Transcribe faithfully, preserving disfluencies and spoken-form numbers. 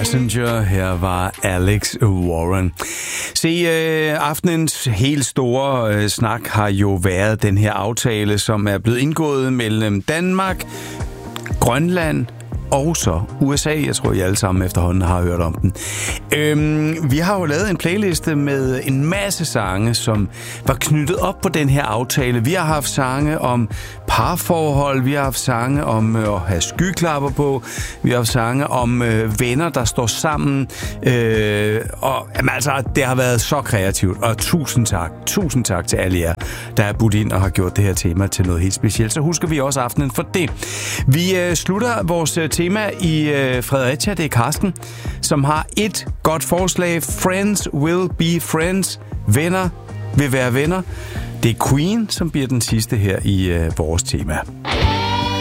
Passenger. Her var Alex Warren. Se, øh, aftenens helt store øh, snak har jo været den her aftale, som er blevet indgået mellem Danmark, Grønland og så U S A. Jeg tror, I alle sammen efterhånden har hørt om den. Øhm, vi har jo lavet en playliste med en masse sange, som var knyttet op på den her aftale. Vi har haft sange om parforhold, vi har haft sange om øh, at have skyklapper på, vi har haft sange om øh, venner, der står sammen. Øh, og jamen, altså, det har været så kreativt, og tusind tak. Tusind tak til alle jer, der har budt ind og har gjort det her tema til noget helt specielt. Så husker vi også aftenen for det. Vi øh, slutter vores øh, tema i øh, Fredericia. Det er Karsten, som har et godt forslag. Friends will be friends. Venner vil være venner. Det er Queen, som bliver den sidste her i øh, vores tema.